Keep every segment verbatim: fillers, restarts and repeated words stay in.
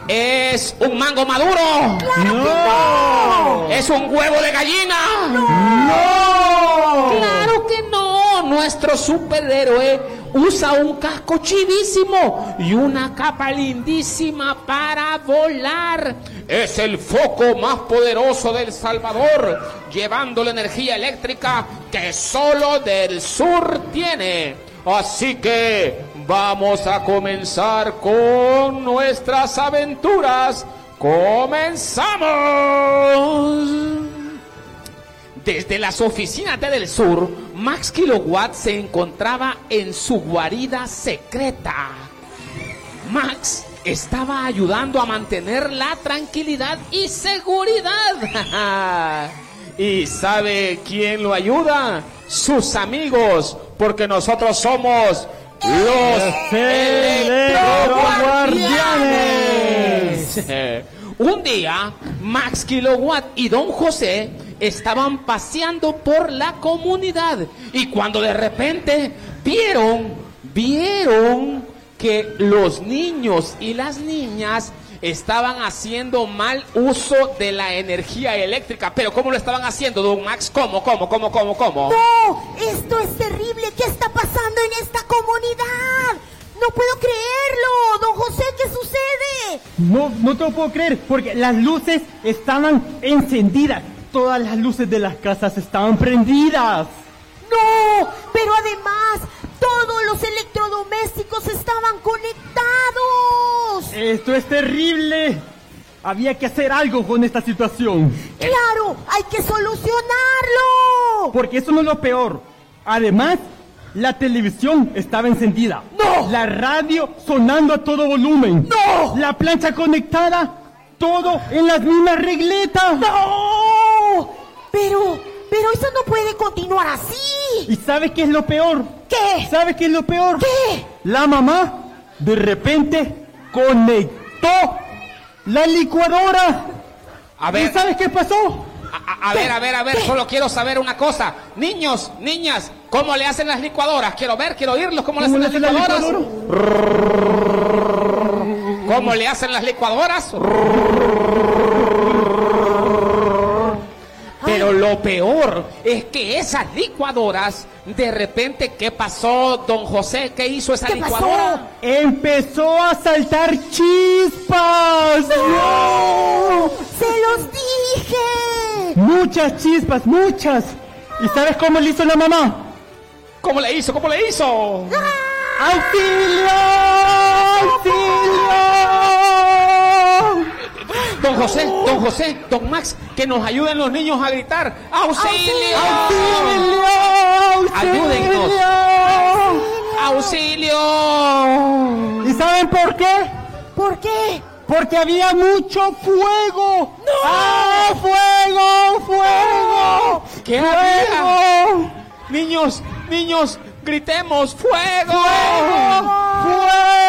¿Es un mango maduro? ¡Claro no. que no! ¿Es un huevo de gallina? ¡No! ¡No! ¡Claro que no! Nuestro superhéroe usa un casco chivísimo y una capa lindísima para volar. Es el foco más poderoso del Salvador, llevando la energía eléctrica que solo del sur tiene. Así que vamos a comenzar con nuestras aventuras. ¡Comenzamos! Desde las oficinas de Del Sur, Max Kilowatt se encontraba en su guarida secreta. Max estaba ayudando a mantener la tranquilidad y seguridad. ¿Y sabe quién lo ayuda? Sus amigos, porque nosotros somos los Electroguardianes. Un día, Max Kilowatt y Don José estaban paseando por la comunidad y cuando de repente vieron, vieron que los niños y las niñas estaban haciendo mal uso de la energía eléctrica. Pero ¿cómo lo estaban haciendo, Don Max? ¿Cómo, cómo, cómo, cómo, cómo? ¡No! ¡Esto es terrible! ¿Qué está pasando en esta comunidad? ¡No puedo creerlo! ¡Don José, qué sucede! No, no te lo puedo creer, porque las luces estaban encendidas. Todas las luces de las casas estaban prendidas. ¡No! Pero además, todos los electrodomésticos estaban conectados. ¡Esto es terrible! Había que hacer algo con esta situación. ¡Claro! ¡Hay que solucionarlo! Porque eso no es lo peor. Además, la televisión estaba encendida. ¡No! La radio sonando a todo volumen. ¡No! La plancha conectada. Todo en las mismas regletas. ¡No! Pero, pero eso no puede continuar así. ¿Y sabes qué es lo peor? ¿Qué? ¿Sabes qué es lo peor? ¿Qué? La mamá de repente conectó la licuadora. A ver. ¿Y sabes qué pasó? A, a, a ver, a ver, a ver, solo quiero saber una cosa. Niños, niñas, ¿cómo le hacen las licuadoras? Quiero ver, quiero oírlos. ¿Cómo le hacen las licuadoras? ¿Cómo le hacen las licuadoras? Pero lo peor es que esas licuadoras, de repente, ¿qué pasó, Don José? ¿Qué hizo esa ¿Qué licuadora? pasó? Empezó a saltar chispas. ¡No! ¡Se los dije! Muchas chispas, muchas. ¿Y sabes cómo le hizo la mamá? ¿Cómo le hizo? ¿Cómo le hizo? ¡Ah! ¡Auxilio! ¡Auxilio! Don José, Don José, Don Max, que nos ayuden los niños a gritar. ¡Auxilio! ¡Auxilio! ¡Ayúdennos! ¡Auxilio! ¿Y saben por qué? ¿Por qué? Porque había mucho fuego. ¡No! ¡Ah, fuego! ¡Fuego! ¿Qué ¡Fuego! había? Niños, niños, gritemos ¡fuego! ¡Fuego!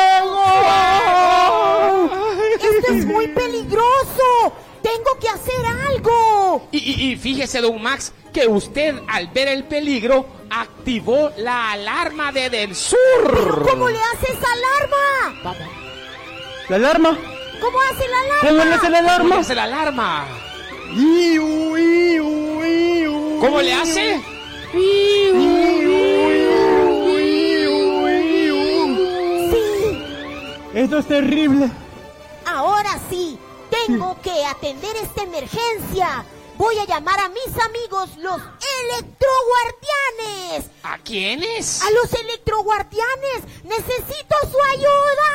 ¡Esto es muy peligroso! ¡Tengo que hacer algo! Y, y, y fíjese, Don Max, que usted al ver el peligro activó la alarma de Del Sur. ¿Pero cómo le hace esa alarma? Vamos. ¿La alarma? ¿Cómo hace la alarma? ¿Cómo le hace la ¿Cómo le alarma? hace la alarma? Iu, iu, iu, ¿Cómo le hace? Sí. Esto es terrible. Ahora sí, tengo que atender esta emergencia. Voy a llamar a mis amigos, los electroguardianes. ¿A quiénes? ¡A los electroguardianes! ¡Necesito su ayuda!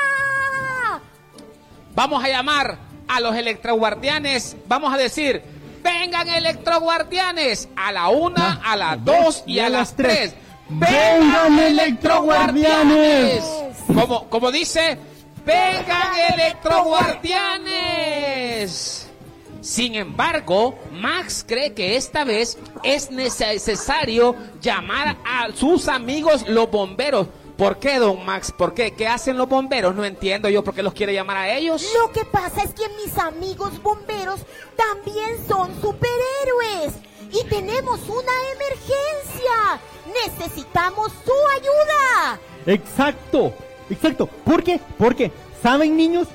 Vamos a llamar a los electroguardianes. Vamos a decir, vengan electroguardianes. A la una, a las dos y a las tres. ¡Vengan, electroguardianes! Como, como dice, vengan electroguardianes. Sin embargo, Max cree que esta vez es necesario llamar a sus amigos los bomberos. ¿Por qué, Don Max? ¿Por qué? ¿Qué hacen los bomberos? No entiendo yo por qué los quiere llamar a ellos. Lo que pasa es que mis amigos bomberos también son superhéroes y tenemos una emergencia. Necesitamos su ayuda. Exacto, exacto. ¿Por qué? Porque, ¿saben, niños?